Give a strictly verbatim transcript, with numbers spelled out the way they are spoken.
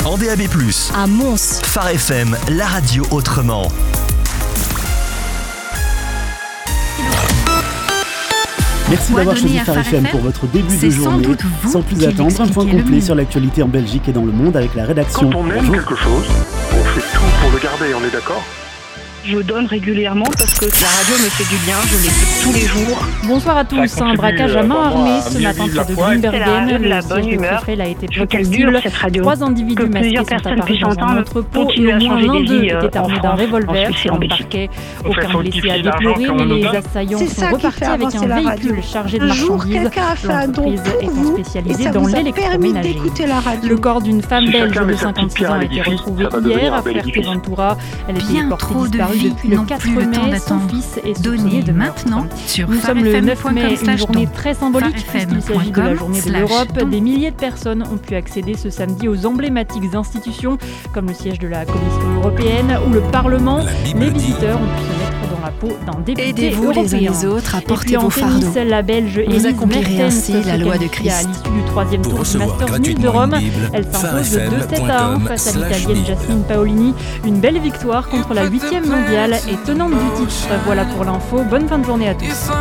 en D A B plus, à Mons, Phare F M, la radio autrement. Merci d'avoir choisi Phare F M pour votre début de journée. Sans, sans plus attendre, un point complet sur l'actualité en Belgique et dans le monde avec la rédaction. Quand on aime Bonjour. quelque chose, on fait tout pour le garder, on est d'accord ? Je donne régulièrement parce que la radio me fait du bien, je l'écoute tous les jours. Bonsoir à tous. Un braquage à main armée ce matin près de Grimbergen. Le siège du préfet a été pris pour cible. Trois individus masqués sont apparus dans un entrepôt et au moins l'un d'eux était armé d'un revolver. Selon le parquet, aucun blessé à déplorer, mais les assaillants sont repartis avec un véhicule chargé de marchandises. L'entreprise étant spécialisée dans l'électroménager. Le corps d'une femme belge de cinquante-six ans a été retrouvé hier à Fuerteventura. Elle était portée disparue depuis le quatre mai. Son fils est soupçonné de maintenant sur Nous sommes le neuf mai, une journée très symbolique puisqu'il s'agit de la journée de l'Europe. Des milliers de personnes ont pu accéder ce samedi aux emblématiques institutions comme le siège de la Commission européenne ou le Parlement. Les visiteurs ont pu se mettre dans la peau d'un député Aidez-vous européen. les uns les autres à porter vos fardeaux. fardeaux. La Belge Vous Elise accomplirez ainsi Mertens la loi de se qualifie à Christ. l'issue du troisième Pour tour du recevoir Masters mille de gratuitement Rome. une Bible, Elle s'impose de pharefm deux sept à un face à slash l'italienne Bible. Jasmine Paolini. Une belle victoire contre la huitième mondiale et tenante du titre. Voilà pour l'info. Bonne fin de journée à tous.